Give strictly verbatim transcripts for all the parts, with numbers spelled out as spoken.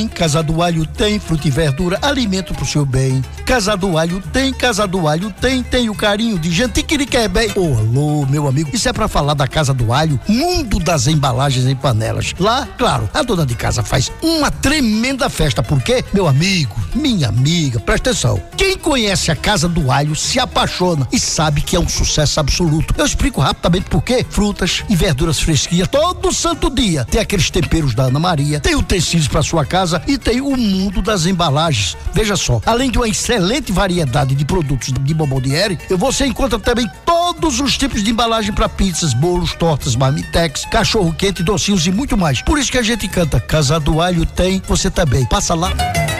Casa do Alho tem fruta e verdura, alimento pro seu bem. Casa do Alho tem, Casa do Alho tem, tem o carinho de gente que lhe quer bem. Ô, alô, meu amigo, isso é pra falar da Casa do Alho, mundo das embalagens em panelas. Lá, claro, a dona de casa faz uma tremenda festa, porque, meu amigo, minha amiga, presta atenção. Quem conhece a Casa do Alho se apaixona e sabe que é um sucesso absoluto. Eu explico rapidamente por quê. Frutas e verduras fresquinhas todo santo dia. Tem aqueles temperos da Ana Maria, tem utensílios para sua casa e tem o mundo das embalagens. Veja só, além de uma excelente variedade de produtos de Bomboniere, você encontra também todos os tipos de embalagem para pizzas, bolos, tortas, marmitex, cachorro quente, docinhos e muito mais. Por isso que a gente canta Casa do Alho tem, você também. Passa lá.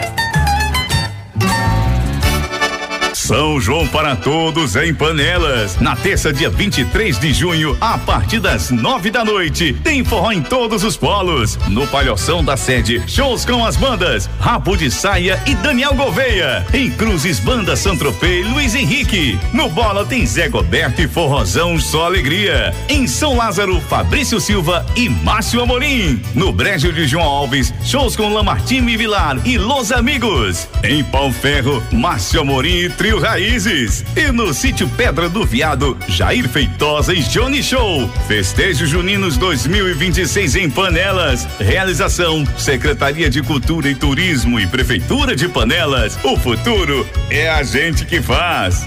São João para todos em Panelas. Na terça, dia vinte e três de junho, a partir das nove da noite, tem forró em todos os polos. No Palhoção da Sede, shows com as bandas Rabo de Saia e Daniel Gouveia. Em Cruzes, banda Santropê e Luiz Henrique. No Bola tem Zé Goberto e Forrozão Só Alegria. Em São Lázaro, Fabrício Silva e Márcio Amorim. No Brejo de João Alves, shows com Lamartine Vilar e Los Amigos. Em Pau Ferro, Márcio Amorim e Trio Raízes. E no Sítio Pedra do Viado, Jair Feitosa e Johnny Show. Festejo Juninos dois mil e vinte e seis em Panelas. Realização: Secretaria de Cultura e Turismo e Prefeitura de Panelas. O futuro é a gente que faz.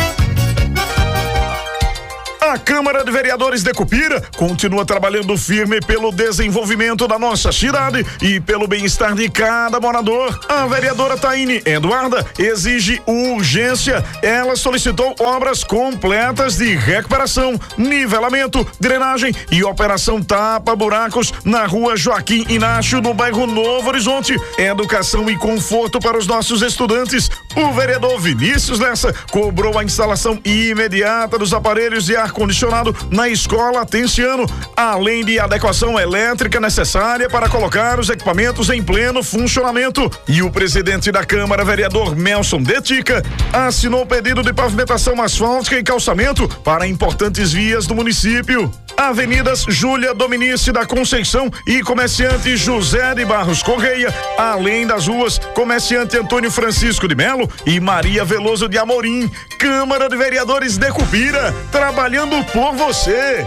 A Câmara de Vereadores de Cupira continua trabalhando firme pelo desenvolvimento da nossa cidade e pelo bem-estar de cada morador. A vereadora Taine Eduarda exige urgência. Ela solicitou obras completas de recuperação, nivelamento, drenagem e operação tapa-buracos na rua Joaquim Inácio, no bairro Novo Horizonte. Educação e conforto para os nossos estudantes. O vereador Vinícius Lessa cobrou a instalação imediata dos aparelhos de ar condicionado na escola Atenciano, além de adequação elétrica necessária para colocar os equipamentos em pleno funcionamento. E o presidente da Câmara, vereador Melson Detica, assinou o pedido de pavimentação asfáltica e calçamento para importantes vias do município. Avenidas Júlia Dominici da Conceição e Comerciante José de Barros Correia, além das ruas Comerciante Antônio Francisco de Melo e Maria Veloso de Amorim. Câmara de Vereadores de Cupira, trabalhando por você.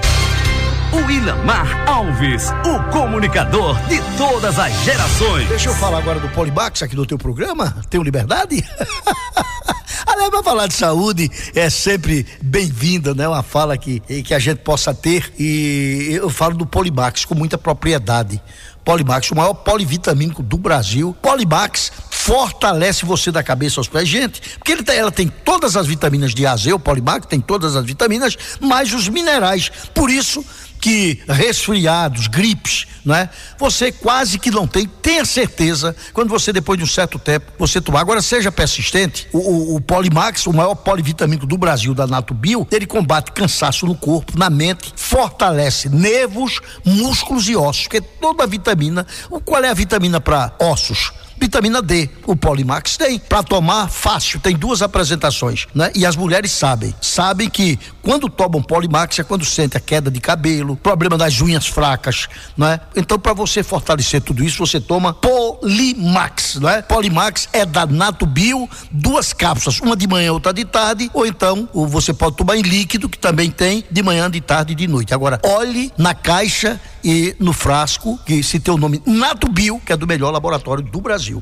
O Ilamar Alves, o comunicador de todas as gerações. Deixa eu falar agora do Polimax aqui no teu programa. Tenho liberdade? Aliás, pra falar de saúde é sempre bem-vinda, né? Uma fala que, que a gente possa ter, e eu falo do Polimax com muita propriedade. Polimax, o maior polivitamínico do Brasil. Polimax fortalece você da cabeça aos pés, gente, porque ele tem, ela tem todas as vitaminas de A a Z, o Polimax tem todas as vitaminas, mais os minerais. Por isso que resfriados, gripes, né? Você quase que não tem. Tenha certeza, quando você, depois de um certo tempo, você tomar. Agora, seja persistente. O, o, o Polimax, o maior polivitamínico do Brasil, da Natubio, ele combate cansaço no corpo, na mente, fortalece nervos, músculos e ossos, porque toda a vitamina, qual é a vitamina para ossos? Vitamina D, o Polimax tem. Para tomar, fácil, tem duas apresentações, né? E as mulheres sabem, sabem que quando tomam Polimax é quando sente a queda de cabelo, problema das unhas fracas, né? Então, para você fortalecer tudo isso, você toma Polimax, né? Polimax é da Natubio, duas cápsulas, uma de manhã, outra de tarde, ou então ou você pode tomar em líquido, que também tem de manhã, de tarde e de noite. Agora, olhe na caixa e no frasco, que se tem o nome Natubio, que é do melhor laboratório do Brasil.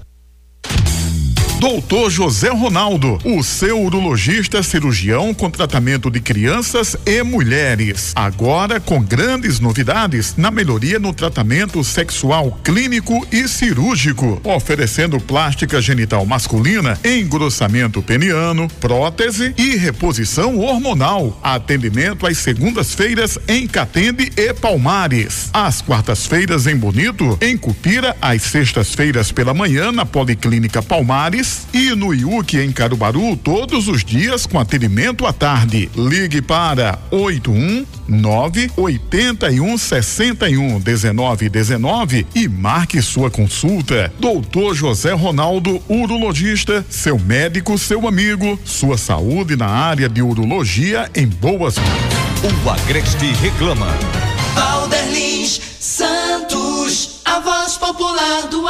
Doutor José Ronaldo, o seu urologista cirurgião com tratamento de crianças e mulheres. Agora com grandes novidades na melhoria no tratamento sexual clínico e cirúrgico, oferecendo plástica genital masculina, engrossamento peniano, prótese e reposição hormonal. Atendimento às segundas-feiras em Catende e Palmares. Às quartas-feiras em Bonito, em Cupira, às sextas-feiras pela manhã na Policlínica Palmares e no I U C em Caruaru todos os dias com atendimento à tarde. Ligue para oito um nove oito um seis um um nove um nove e marque sua consulta. Doutor José Ronaldo, urologista, seu médico, seu amigo, sua saúde na área de urologia em boas mãos. O Agreste reclama. Valderlins Santos, a voz popular melhor do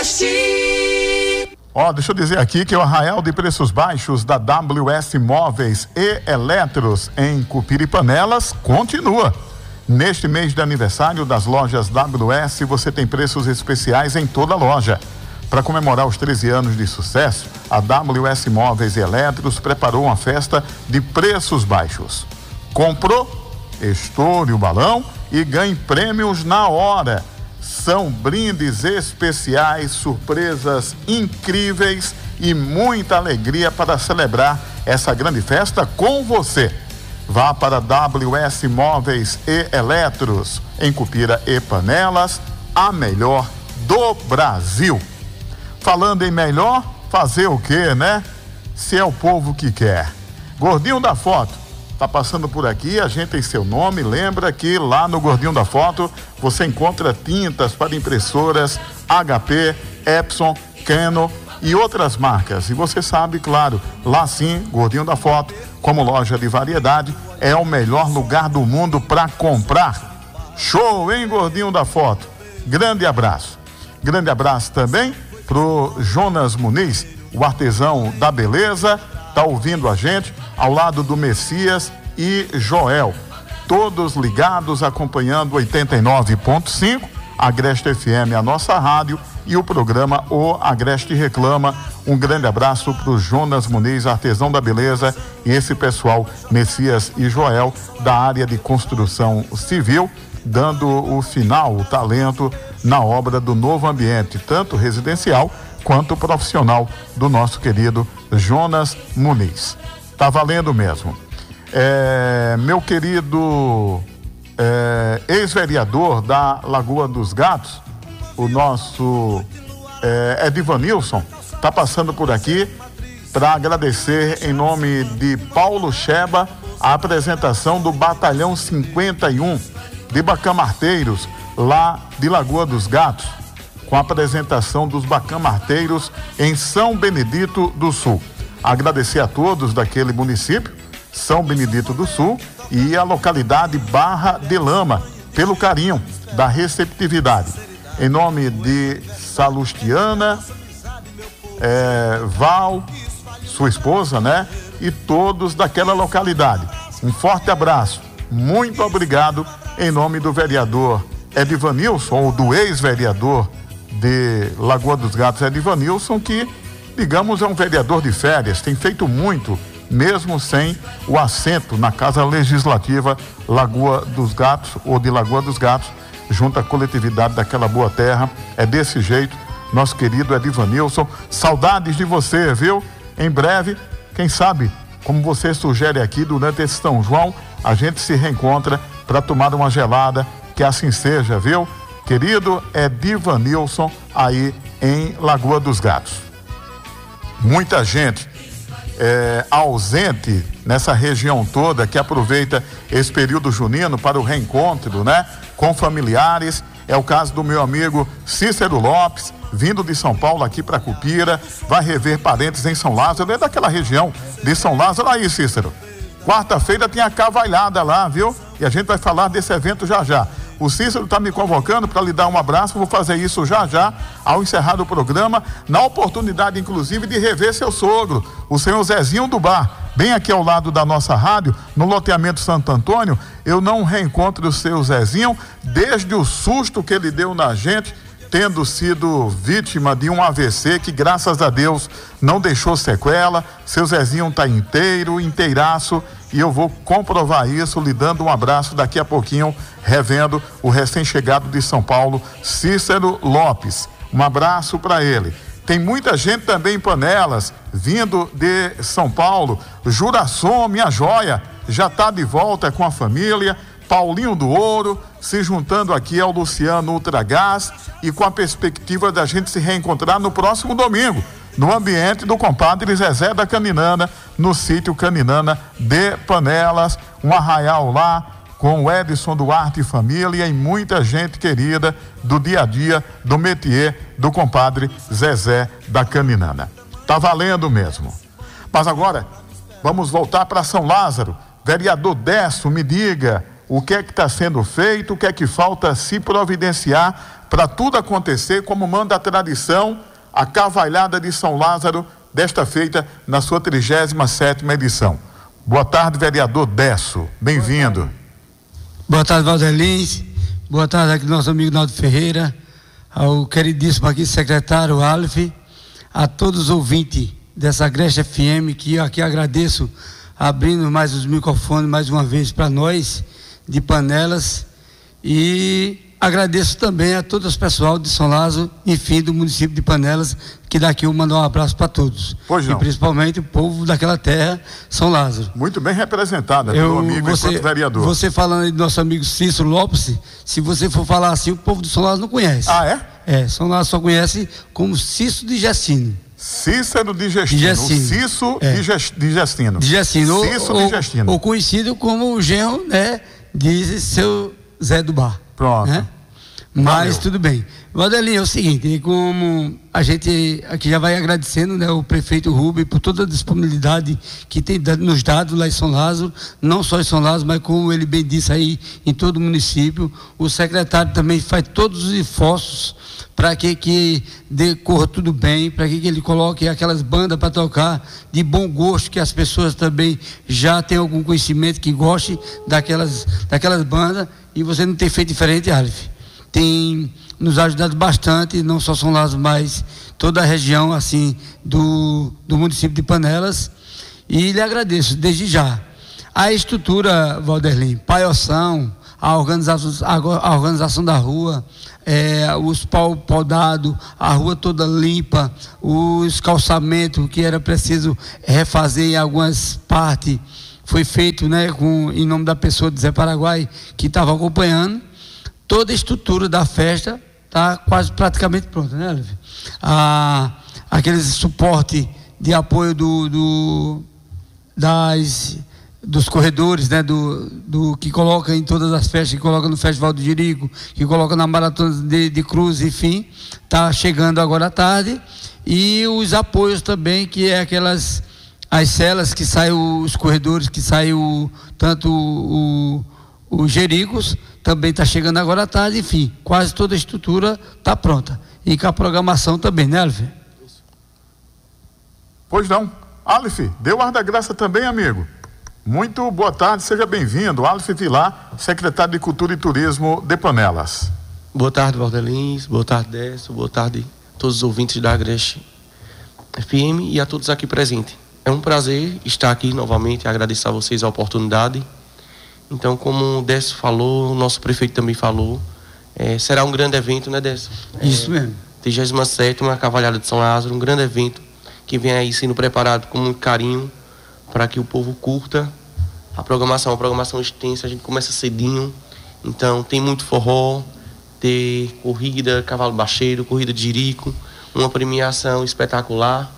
Agreste. Ó, oh, deixa eu dizer aqui que o arraial de preços baixos da W S Móveis e Eletros em Cupira e Panelas continua. Neste mês de aniversário das lojas W S, você tem preços especiais em toda a loja. Para comemorar os treze anos de sucesso, a W S Móveis e Eletros preparou uma festa de preços baixos. Comprou, estoure o balão e ganhe prêmios na hora. São brindes especiais, surpresas incríveis e muita alegria para celebrar essa grande festa com você. Vá para W S Móveis e Eletros, em Cupira e Panelas, a melhor do Brasil. Falando em melhor, fazer o quê, né? Se é o povo que quer. Gordinho da Foto, tá passando por aqui, a gente tem seu nome, lembra que lá no Gordinho da Foto você encontra tintas para impressoras H P, Epson, Canon e outras marcas. E você sabe, claro, lá sim, Gordinho da Foto, como loja de variedade, é o melhor lugar do mundo para comprar. Show, hein, Gordinho da Foto? Grande abraço. Grande abraço também pro Jonas Muniz, o artesão da beleza, tá ouvindo a gente, ao lado do Messias e Joel. Todos ligados, acompanhando oitenta e nove ponto cinco, Agreste F M, a nossa rádio, e o programa O Agreste Reclama. Um grande abraço pro Jonas Muniz, artesão da beleza, e esse pessoal, Messias e Joel, da área de construção civil, dando o final, o talento na obra do novo ambiente, tanto residencial quanto profissional do nosso querido Jonas Muniz. Tá valendo mesmo. É, meu querido é, ex-vereador da Lagoa dos Gatos, o nosso é, Edivanilson, tá passando por aqui para agradecer em nome de Paulo Cheba a apresentação do Batalhão cinquenta e um de Bacamarteiros, lá de Lagoa dos Gatos, com a apresentação dos Bacamarteiros em São Benedito do Sul. Agradecer a todos daquele município, São Benedito do Sul, e a localidade Barra de Lama, pelo carinho da receptividade. Em nome de Salustiana, é, Val, sua esposa, né? E todos daquela localidade. Um forte abraço, muito obrigado em nome do vereador Edivanilson, ou do ex-vereador de Lagoa dos Gatos, Edivanilson, que, digamos, é um vereador de férias, tem feito muito, mesmo sem o assento na Casa Legislativa Lagoa dos Gatos, ou de Lagoa dos Gatos, junto à coletividade daquela boa terra. É desse jeito, nosso querido Edivanilson. Saudades de você, viu? Em breve, quem sabe, como você sugere aqui, durante esse São João, a gente se reencontra para tomar uma gelada, que assim seja, viu? Querido Edivanilson, aí em Lagoa dos Gatos. Muita gente é, ausente nessa região toda, que aproveita esse período junino para o reencontro, né? Com familiares. É o caso do meu amigo Cícero Lopes, vindo de São Paulo aqui para Cupira, vai rever parentes em São Lázaro, é daquela região de São Lázaro. Aí, Cícero, quarta-feira tem a cavalhada lá, viu? E a gente vai falar desse evento já já. O Cícero está me convocando para lhe dar um abraço, vou fazer isso já já, ao encerrar o programa, na oportunidade, inclusive, de rever seu sogro, o senhor Zezinho do Bar, bem aqui ao lado da nossa rádio, no loteamento Santo Antônio. Eu não reencontro o seu Zezinho desde o susto que ele deu na gente, tendo sido vítima de um A V C que, graças a Deus, não deixou sequela. Seu Zezinho está inteiro, inteiraço, e eu vou comprovar isso lhe dando um abraço daqui a pouquinho, revendo o recém-chegado de São Paulo, Cícero Lopes. Um abraço para ele. Tem muita gente também em Panelas, vindo de São Paulo. Juração, minha joia, já está de volta com a família. Paulinho do Ouro, se juntando aqui ao Luciano Ultragás, e com a perspectiva da gente se reencontrar no próximo domingo, no ambiente do compadre Zezé da Caninana, no sítio Caninana de Panelas, um arraial lá, com o Edson Duarte e família, e muita gente querida do dia a dia, do métier do compadre Zezé da Caninana. Tá valendo mesmo. Mas agora, vamos voltar para São Lázaro. Vereador Décio, me diga, o que é que está sendo feito, o que é que falta se providenciar para tudo acontecer como manda a tradição, a Cavalhada de São Lázaro, desta feita na sua trigésima sétima edição. Boa tarde, vereador Décio, bem-vindo. Boa tarde, Valdelins, boa tarde aqui nosso amigo Naldo Ferreira, ao queridíssimo aqui secretário Alf, a todos os ouvintes dessa Agreste F M, que eu aqui agradeço, abrindo mais os microfones mais uma vez para nós, de Panelas, e agradeço também a todo o pessoal de São Lázaro, enfim, do município de Panelas, que daqui eu mando um abraço para todos. Pois não. E principalmente o povo daquela terra, São Lázaro. Muito bem representada pelo amigo você, enquanto vereador. Você falando aí do nosso amigo Cícero Lopes, se você for falar assim, o povo de São Lázaro não conhece. Ah, é? É, São Lázaro só conhece como Cícero de Gestino. Cícero de Gestino. Gestino. Cícero É. de, Gest, de Gestino. De Gestino. Cícero ou, de Gestino. Ou conhecido como o genro, né, de seu Zé do Bar. Pronto. Né? Mas Valeu. tudo bem. Valdelinho, é o seguinte, como a gente aqui já vai agradecendo, né, o prefeito Rubem por toda a disponibilidade que tem dado, nos dado lá em São Lázaro, não só em São Lázaro, mas como ele bem disse aí, em todo o município. O secretário também faz todos os esforços para que, que decorra tudo bem, para que, que ele coloque aquelas bandas para tocar de bom gosto, que as pessoas também já têm algum conhecimento, que gostem daquelas, daquelas bandas, e você não tem feito diferente, Alf. Tem nos ajudado bastante, não só São Lázaro, mas toda a região assim do, do município de Panelas, e lhe agradeço desde já. A estrutura, Valderlim, paioção, a organização, a organização da rua, é, os pau podados, a rua toda limpa, os calçamentos que era preciso refazer em algumas partes, foi feito, né, com, em nome da pessoa de Zé Paraguai, que estava acompanhando. Toda a estrutura da festa está quase praticamente pronta, né, Alves? Ah, aqueles suporte de apoio do, do, das, dos corredores, né, do, do, que coloca em todas as festas, que coloca no Festival do Jerico, que coloca na Maratona de, de Cruz, enfim, está chegando agora à tarde. E os apoios também, que é aquelas, as celas que saem, os corredores que saem, o, tanto o, o, os Jericos, também está chegando agora à tarde, enfim, quase toda a estrutura está pronta. E com a programação também, né, Alf? Pois não. Alf, deu ar da graça também, amigo. Muito boa tarde, seja bem-vindo. Alf Vilar, secretário de Cultura e Turismo de Panelas. Boa tarde, Valdelins, boa tarde, Décio, boa tarde a todos os ouvintes da Agreste F M e a todos aqui presentes. É um prazer estar aqui novamente e agradecer a vocês a oportunidade. Então, como o Décio falou, o nosso prefeito também falou, é, será um grande evento, né, Décio? Isso mesmo. trigésima sétima Cavalhada de São Lázaro, um grande evento que vem aí sendo preparado com muito carinho para que o povo curta a programação, uma programação extensa. A gente começa cedinho, então tem muito forró, tem corrida, cavalo baixeiro, corrida de jirico, uma premiação espetacular.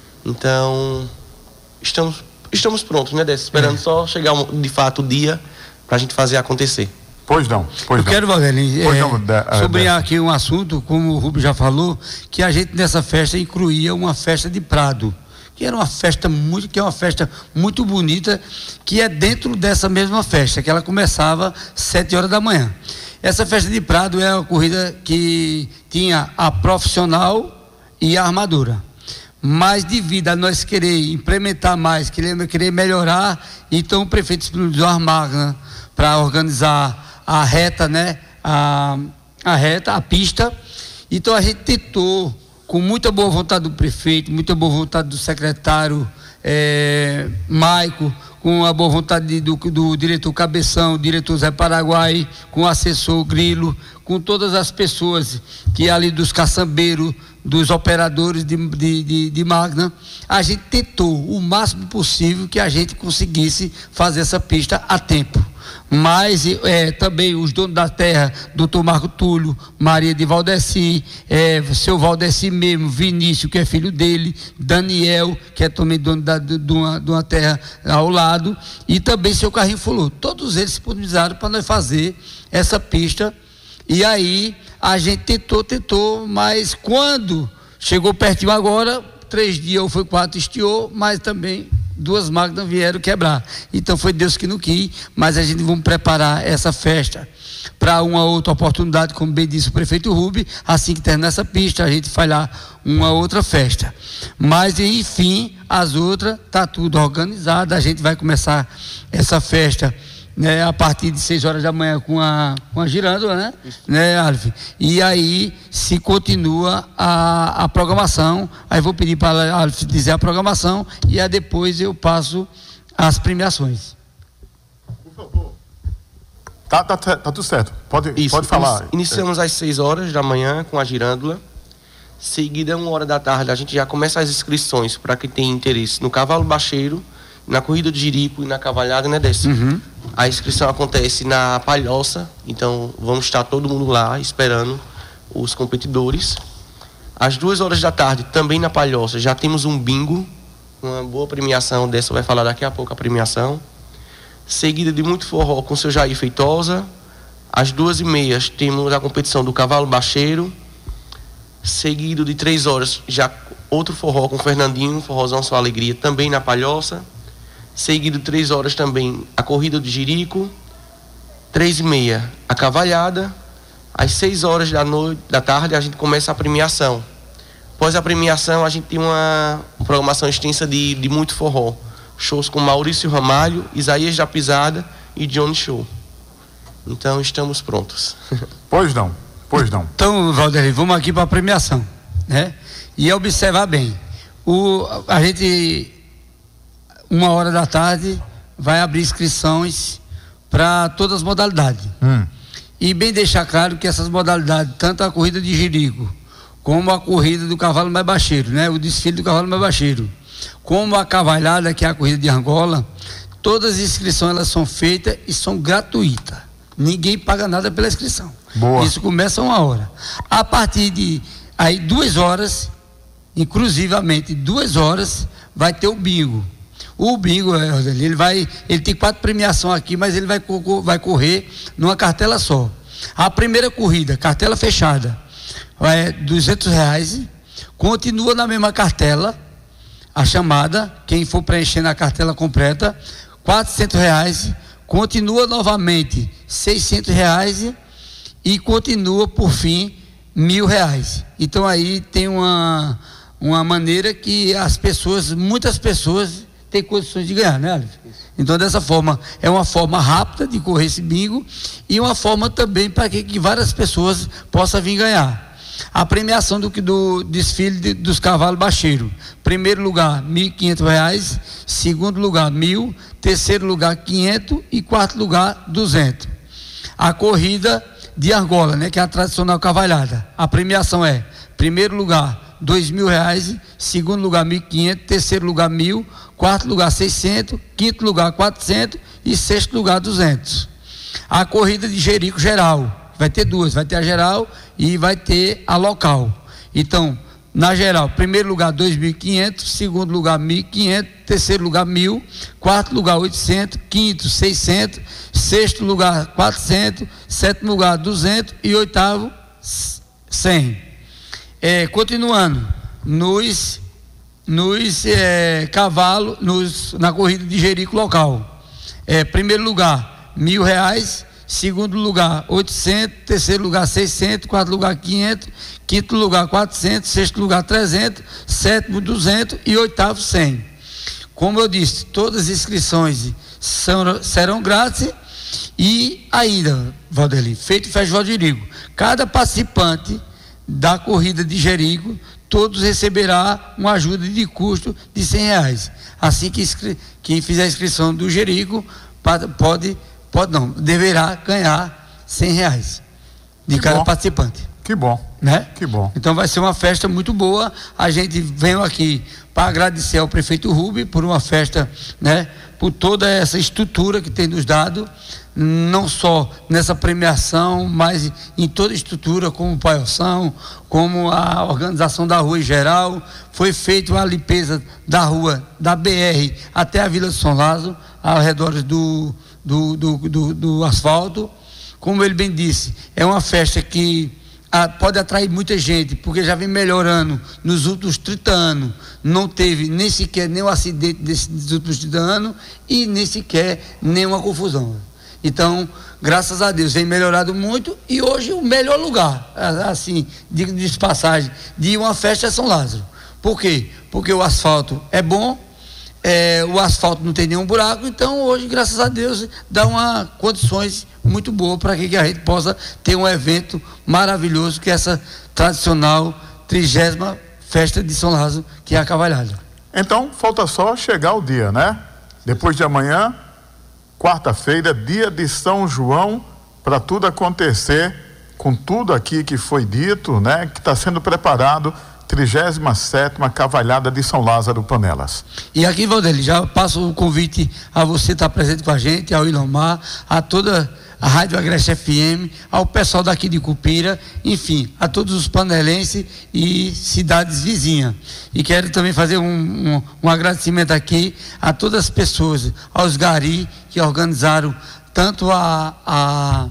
Então, estamos, estamos prontos, né, Décio? Esperando é. só chegar de fato o dia para a gente fazer acontecer. Pois não, pois Eu não. quero, Valdelinho, é, sublinhar uh, aqui um assunto, como o Rubio já falou, que a gente nessa festa incluía uma festa de Prado, que era uma festa muito, que é uma festa muito bonita, que é dentro dessa mesma festa, que ela começava às sete horas da manhã. Essa festa de Prado é uma corrida que tinha a profissional e a armadura. Mas devido a nós querer implementar mais, querer, querer melhorar, então o prefeito disponibilizou a máquina para organizar a reta, né? A, a reta, a pista. Então a gente tentou, com muita boa vontade do prefeito, muita boa vontade do secretário é, Maico, com a boa vontade do, do diretor Cabeção, diretor Zé Paraguai, com o assessor Grilo, com todas as pessoas que ali dos caçambeiros, dos operadores de, de, de, de máquina, a gente tentou o máximo possível que a gente conseguisse fazer essa pista a tempo. Mas é, também os donos da terra, doutor Marco Túlio, Maria de Valdeci, é, seu Valdeci mesmo, Vinícius, que é filho dele, Daniel, que é também dono da, de, de, uma, de uma terra ao lado, e também seu Carrinho Fulô. Todos eles se disponibilizaram para nós fazer essa pista. E aí a gente tentou, tentou, mas quando chegou pertinho agora, três dias ou foi quatro, estiou, mas também duas máquinas vieram quebrar. Então foi Deus que não quis, mas a gente vamos preparar essa festa para uma outra oportunidade, como bem disse o prefeito Rubi. Assim que terminar essa pista, a gente faz lá uma outra festa. Mas enfim, as outras tá tudo organizado. A gente vai começar essa festa, né, a partir de seis horas da manhã com a, com a girândola, né? né, Alf? E aí se continua a, a programação. Aí vou pedir para a Alf dizer a programação e aí depois eu passo as premiações. Por favor. Tá, tá, tá tudo certo. Pode, Isso, pode falar. Iniciamos às seis horas da manhã com a girândola. Seguida, uma hora da tarde, a gente já começa as inscrições para quem tem interesse no cavalo bacheiro, na corrida de jirico e na cavalhada, né, Décio? Uhum. A inscrição acontece na Palhoça, então vamos estar todo mundo lá esperando os competidores. Às duas horas da tarde, também na Palhoça, já temos um bingo, uma boa premiação. Dessa vai falar daqui a pouco a premiação. Seguida de muito forró com o seu Jair Feitosa. Às duas e meia temos a competição do cavalo bacheiro. Seguido de três horas, já outro forró com o Fernandinho, forrozão Sua Alegria, também na Palhoça. Seguido de três horas também a corrida de jirico. Três e meia a cavalhada. Às seis horas da noite, da tarde, a gente começa a premiação. Após a premiação, a gente tem uma, uma programação extensa de, de muito forró. Shows com Maurício Ramalho, Isaías da Pisada e Johnny Show. Então estamos prontos. Pois não, pois não. Então, Valdir, vamos aqui para a premiação, né? E observar bem, o, a gente, uma hora da tarde, vai abrir inscrições para todas as modalidades. Hum. E bem deixar claro que essas modalidades, tanto a corrida de jirico, como a corrida do cavalo mais baixeiro, né? O desfile do cavalo mais baixeiro, como a cavalhada, que é a corrida de Angola, todas as inscrições elas são feitas e são gratuitas. Ninguém paga nada pela inscrição. Boa. Isso começa uma hora. A partir de aí duas horas, inclusivamente duas horas, vai ter o bingo. O bingo, ele vai, ele tem quatro premiações aqui, mas ele vai, vai correr numa cartela só. A primeira corrida, cartela fechada, é duzentos reais, continua na mesma cartela, a chamada, quem for preenchendo a cartela completa, quatrocentos reais, continua novamente seiscentos reais e continua por fim mil reais. Então aí tem uma, uma maneira que as pessoas, muitas pessoas têm condições de ganhar, né, Alif? Então dessa forma, é uma forma rápida de correr esse bingo e uma forma também para que, que várias pessoas possam vir ganhar. A premiação do, do desfile de, dos cavalos baixeiros: primeiro lugar mil e quinhentos reais, segundo lugar mil, terceiro lugar quinhentos e quarto lugar duzentos. A corrida de Angola, né, que é a tradicional cavalhada, a premiação é: primeiro lugar dois mil reais, segundo lugar mil e quinhentos, terceiro lugar mil, quarto lugar seiscentos, quinto lugar quatrocentos e sexto lugar duzentos. A corrida de jerico geral vai ter duas, vai ter a geral e vai ter a local. Então, na geral, primeiro lugar dois mil e quinhentos, segundo lugar mil e quinhentos, terceiro lugar mil, quarto lugar oitocentos, quinto seiscentos, sexto lugar quatrocentos, sétimo lugar duzentos e oitavo cem. É, continuando, nos, nos é, cavalos, nos, na corrida de jerico local, é, primeiro lugar mil reais, segundo lugar oitocentos, terceiro lugar seiscentos, quarto lugar quinhentos, quinto lugar quatrocentos, sexto lugar trezentos, sétimo duzentos e oitavo cem. Como eu disse, todas as inscrições são, serão grátis. E ainda, Valdir, feito o Festival de Jerico, cada participante da corrida de Jerico, todos receberá uma ajuda de custo de cem reais. Assim que quem fizer a inscrição do Jerico pode Pode não, deverá ganhar cem reais de que cada bom. participante. Que bom, né? Que bom. Então vai ser uma festa muito boa. A gente veio aqui para agradecer ao prefeito Rubi por uma festa, né? Por toda essa estrutura que tem nos dado, não só nessa premiação, mas em toda a estrutura, como o Paiação, como a organização da rua em geral. Foi feita a limpeza da rua, da B R até a Vila de São Lázaro, ao redor do Do, do, do, do asfalto. Como ele bem disse, é uma festa que ah, pode atrair muita gente, porque já vem melhorando nos últimos trinta anos. Não teve nem sequer nenhum acidente desses últimos trinta anos e nem sequer nenhuma confusão. Então, graças a Deus, vem melhorado muito e hoje o melhor lugar, assim, de, de passagem, de uma festa é São Lázaro. Por quê? Porque o asfalto é bom, é, o asfalto não tem nenhum buraco, então hoje, graças a Deus, dá uma condições muito boas para que a gente possa ter um evento maravilhoso, que é essa tradicional trigésima festa de São Lázaro, que é a Cavalhada. Então, falta só chegar o dia, né? Depois de amanhã, quarta-feira, dia de São João, para tudo acontecer, com tudo aqui que foi dito, né? Que está sendo preparado, trigésima sétima Cavalhada de São Lázaro Panelas. E aqui, Valdeli, já passo o convite a você estar presente com a gente, ao Ilomar, a toda a Rádio Agreste F M, ao pessoal daqui de Cupira, enfim, a todos os panelenses e cidades vizinhas. E quero também fazer um, um, um agradecimento aqui a todas as pessoas, aos garis que organizaram tanto a, a,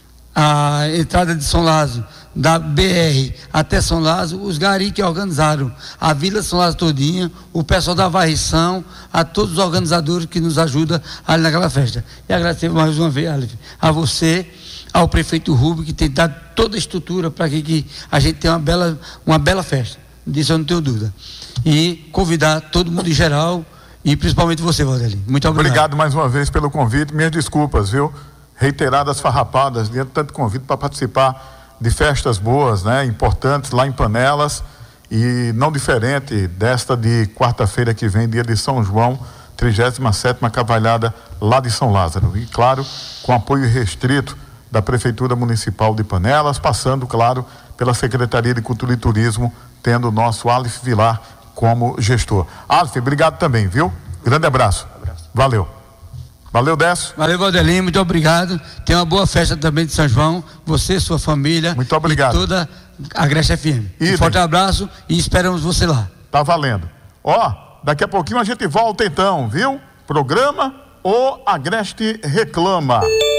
a entrada de São Lázaro, da B R até São Lázaro, os garis que organizaram a Vila São Lázaro todinha, o pessoal da varrição, a todos os organizadores que nos ajudam ali naquela festa. E agradecer mais uma vez, Aleph, a você, ao prefeito Rubio, que tem dado toda a estrutura para que, que a gente tenha uma bela, uma bela festa. Disso eu não tenho dúvida. E convidar todo mundo em geral e principalmente você, Valdeli. Muito obrigado. Obrigado mais uma vez pelo convite. Minhas desculpas, viu? Reiteradas farrapadas, diante de tanto convite para participar de festas boas, né, importantes lá em Panelas, e não diferente desta de quarta-feira que vem, dia de São João, trigésima sétima Cavalhada lá de São Lázaro. E claro, com apoio restrito da Prefeitura Municipal de Panelas, passando, claro, pela Secretaria de Cultura e Turismo, tendo o nosso Aleph Vilar como gestor. Aleph, obrigado também, viu? Grande abraço. abraço. Valeu. Valeu, Décio. Valeu, Valdelinho, muito obrigado. Tenha uma boa festa também de São João, você, sua família. Muito obrigado. E toda a Agreste F M. Um forte abraço e esperamos você lá. Tá valendo. Ó, daqui a pouquinho a gente volta então, viu? Programa O Agreste Reclama.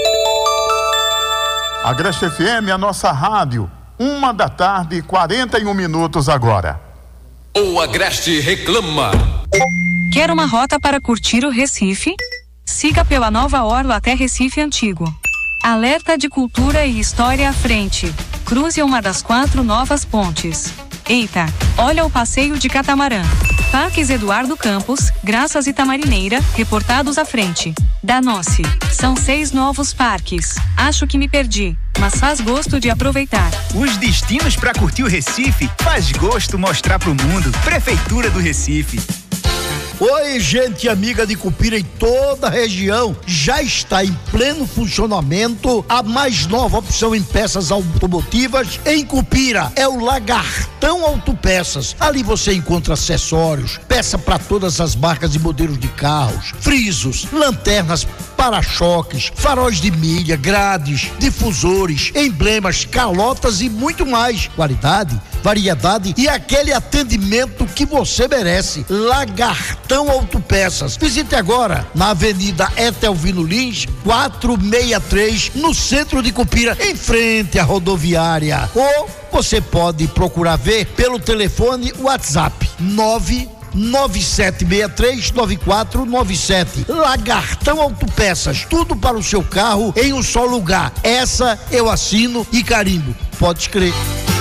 Agreste F M, a nossa rádio. Uma da tarde, quarenta e um minutos agora. O Agreste Reclama. Quer uma rota para curtir o Recife? Siga pela Nova Orla até Recife Antigo. Alerta de cultura e história à frente. Cruze uma das quatro novas pontes. Eita, olha o passeio de catamarã. Parques Eduardo Campos, Graças e Tamarineira, reportados à frente. Danossi, são seis novos parques. Acho que me perdi, mas faz gosto de aproveitar. Os destinos para curtir o Recife, faz gosto mostrar pro mundo. Prefeitura do Recife. Oi, gente amiga de Cupira e toda a região, já está em pleno funcionamento a mais nova opção em peças automotivas em Cupira, é o Lagartão Autopeças. Ali você encontra acessórios, peça para todas as marcas e modelos de carros, frisos, lanternas, para-choques, faróis de milha, grades, difusores, emblemas, calotas e muito mais. Qualidade, variedade e aquele atendimento que você merece. Lagartão Autopeças. Visite agora na Avenida Etelvino Lins, quatrocentos e sessenta e três, no centro de Cupira, em frente à rodoviária. Ou você pode procurar ver pelo telefone WhatsApp nove nove sete seis três nove quatro nove sete. Lagartão Autopeças, tudo para o seu carro em um só lugar. Essa eu assino e carimbo. Pode crer.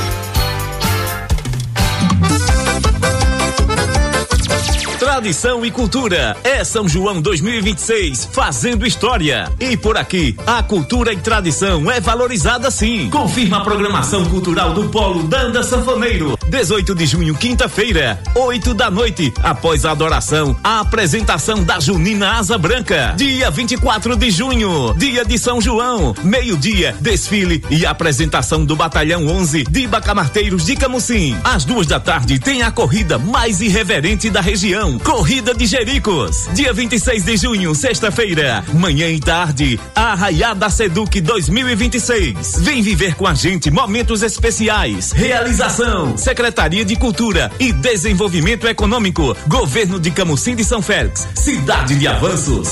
Tradição e cultura é São João dois mil e vinte e seis, fazendo história. E por aqui, a cultura e tradição é valorizada sim. Confirma a programação cultural do Polo Danda Sanfoneiro. dezoito de junho, quinta-feira, oito da noite, após a adoração, a apresentação da Junina Asa Branca. Dia vinte e quatro de junho, dia de São João, meio-dia, desfile e apresentação do Batalhão onze de Bacamarteiros de Camusim. Às duas da tarde tem a corrida mais irreverente da região, Corrida de Jericos. Dia vinte e seis de junho, sexta-feira, manhã e tarde, a Arraiada Seduc dois mil e vinte e seis. Vem viver com a gente momentos especiais. Realização: Secretaria de Cultura e Desenvolvimento Econômico, Governo de Camusim de São Félix, cidade de avanços.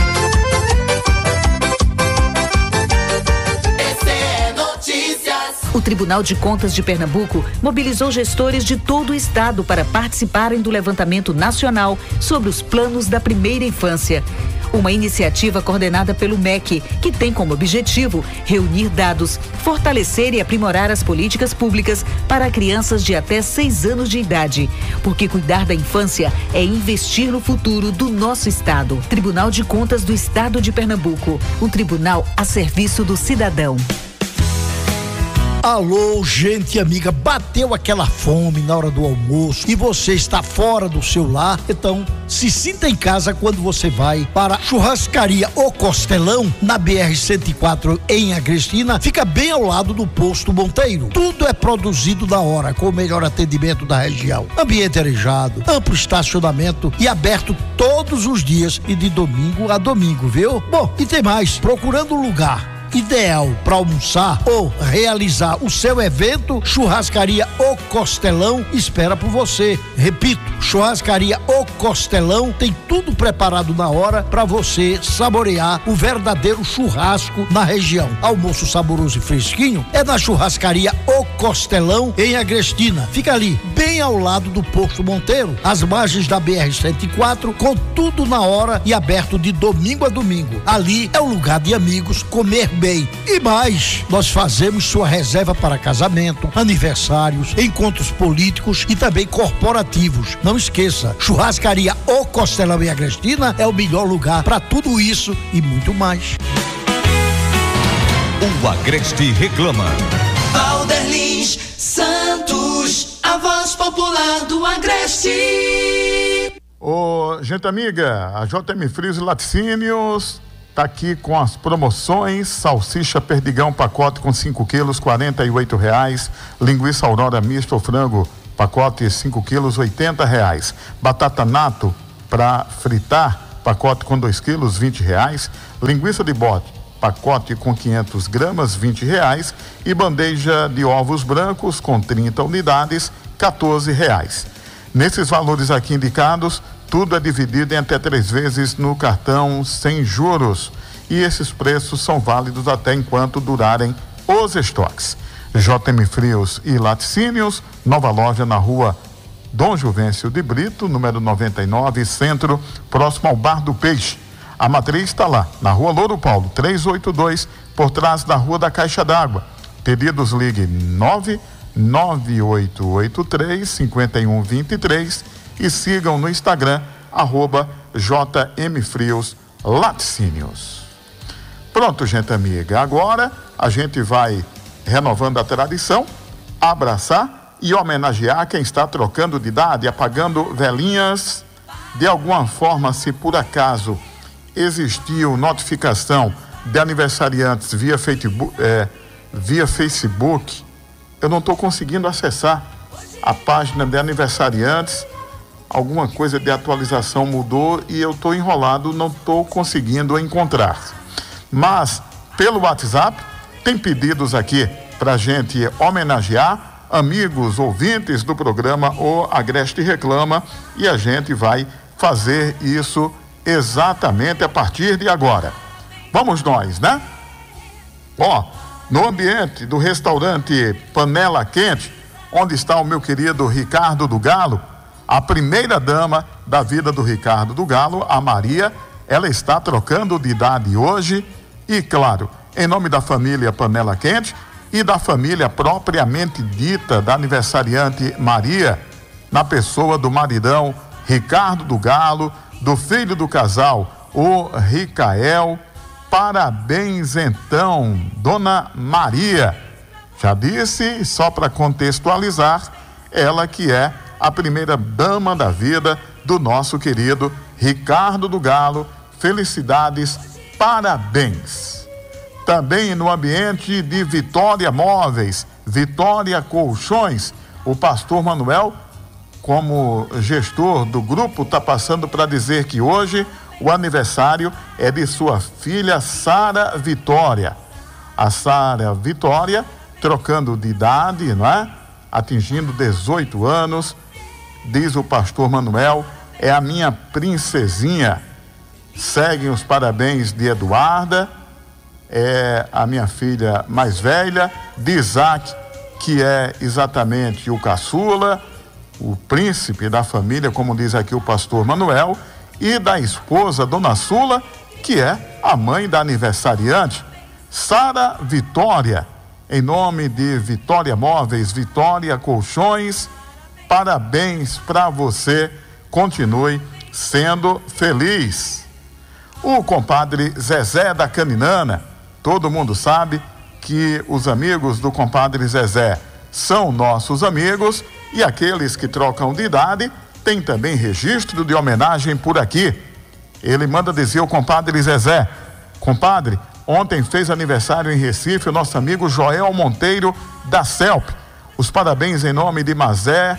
Esse é Notícias. O Tribunal de Contas de Pernambuco mobilizou gestores de todo o estado para participarem do levantamento nacional sobre os planos da primeira infância. Uma iniciativa coordenada pelo M E C, que tem como objetivo reunir dados, fortalecer e aprimorar as políticas públicas para crianças de até seis anos de idade. Porque cuidar da infância é investir no futuro do nosso estado. Tribunal de Contas do Estado de Pernambuco, um tribunal a serviço do cidadão. Alô, gente amiga, bateu aquela fome na hora do almoço e você está fora do seu lar? Então, se sinta em casa quando você vai para Churrascaria O Costelão, na B R cento e quatro em Agrestina, fica bem ao lado do Posto Monteiro. Tudo é produzido na hora, com o melhor atendimento da região. Ambiente arejado, amplo estacionamento e aberto todos os dias e de domingo a domingo, viu? Bom, e tem mais, procurando um lugar ideal para almoçar ou realizar o seu evento, Churrascaria O Costelão espera por você. Repito, Churrascaria O Costelão tem tudo preparado na hora para você saborear o verdadeiro churrasco na região. Almoço saboroso e fresquinho é na Churrascaria O Costelão em Agrestina. Fica ali, bem ao lado do Posto Monteiro, às margens da B R cento e quatro, com tudo na hora e aberto de domingo a domingo. Ali é o lugar de amigos comer bem. E mais, nós fazemos sua reserva para casamento, aniversários, encontros políticos e também corporativos. Não esqueça, Churrascaria O Costelão em Agrestina é o melhor lugar para tudo isso e muito mais. O Agreste reclama. Valderlins Santos, a voz popular do Agreste. Ô, gente amiga, a J M Frios e Laticínios tá aqui com as promoções: salsicha perdigão pacote com cinco quilos, quarenta e oito reais. Linguiça Aurora mista ou frango pacote cinco quilos, oitenta reais. Batata nato para fritar pacote com dois quilos, vinte reais. Linguiça de bode pacote com quinhentas gramas, vinte reais. E bandeja de ovos brancos com trinta unidades, quatorze reais. Nesses valores aqui indicados, tudo é dividido em até três vezes no cartão sem juros. E esses preços são válidos até enquanto durarem os estoques. J M Frios e Laticínios, nova loja na rua Dom Juvencio de Brito, número noventa e nove, Centro, próximo ao Bar do Peixe. A matriz está lá, na rua Louro Paulo, trezentos e oitenta e dois, por trás da rua da Caixa d'Água. Pedidos, ligue nove nove oito oito três, cinco um dois três e sigam no Instagram, arroba J M Frios Laticínios. Pronto, gente amiga, agora a gente vai renovando a tradição, abraçar e homenagear quem está trocando de idade, apagando velhinhas. De alguma forma, se por acaso existiu notificação de aniversariantes via Facebook, é, via Facebook, eu não estou conseguindo acessar a página de aniversariantes. Alguma coisa de atualização mudou e eu estou enrolado, não estou conseguindo encontrar. Mas, pelo WhatsApp, tem pedidos aqui para a gente homenagear amigos, ouvintes do programa O Agreste Reclama, e a gente vai fazer isso exatamente a partir de agora. Vamos nós, né? Ó, no ambiente do restaurante Panela Quente, onde está o meu querido Ricardo do Galo, a primeira dama da vida do Ricardo do Galo, a Maria, ela está trocando de idade hoje e, claro, em nome da família Panela Quente e da família propriamente dita da aniversariante Maria, na pessoa do maridão Ricardo do Galo, do filho do casal, o Ricael. Parabéns então, dona Maria. Já disse, só para contextualizar, ela que é a primeira dama da vida do nosso querido Ricardo do Galo. Felicidades, parabéns. Também no ambiente de Vitória Móveis, Vitória Colchões, o pastor Manuel, como gestor do grupo, está passando para dizer que hoje o aniversário é de sua filha Sara Vitória. A Sara Vitória, trocando de idade, não é? Atingindo dezoito anos, diz o pastor Manuel, é a minha princesinha. Seguem os parabéns de Eduarda, é a minha filha mais velha, de Isaac que é exatamente o caçula, o príncipe da família, como diz aqui o pastor Manuel, e da esposa, Dona Sula, que é a mãe da aniversariante, Sara Vitória. Em nome de Vitória Móveis, Vitória Colchões, parabéns para você, continue sendo feliz. O compadre Zezé da Caninana, todo mundo sabe que os amigos do compadre Zezé são nossos amigos e aqueles que trocam de idade têm também registro de homenagem por aqui. Ele manda dizer ao compadre Zezé: compadre, ontem fez aniversário em Recife o nosso amigo Joel Monteiro da Celp. Os parabéns em nome de Mazé,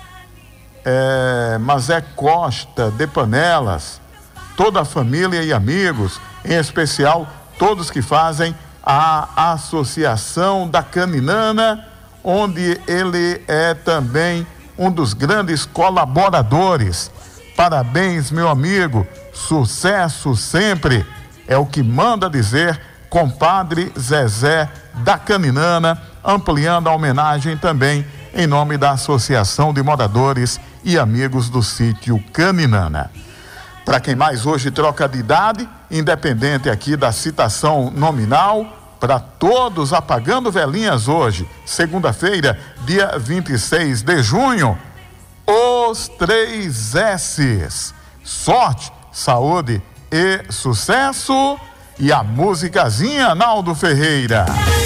é, Mazé Costa de Panelas, toda a família e amigos, em especial todos que fazem a Associação da Caninana, onde ele é também um dos grandes colaboradores. Parabéns, meu amigo, sucesso sempre, é o que manda dizer compadre Zezé da Caninana, ampliando a homenagem também em nome da Associação de Moradores e Amigos do Sítio Caninana. Para quem mais hoje troca de idade, independente aqui da citação nominal, para todos apagando velhinhas hoje, segunda-feira, dia vinte e seis de junho, os três S's: sorte, saúde e sucesso. E a musicazinha, Naldo Ferreira.